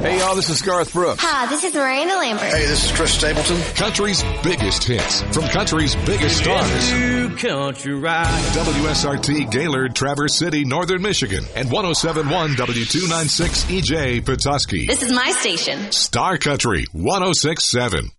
Hey, y'all, this is Garth Brooks. Hi, this is Miranda Lambert. Hey, this is Chris Stapleton. Country's biggest hits from country's biggest stars. Country ride. WSRT Gaylord, Traverse City, Northern Michigan, and 107.1 W296 EJ Petoskey. This is my station. Star Country 106.7.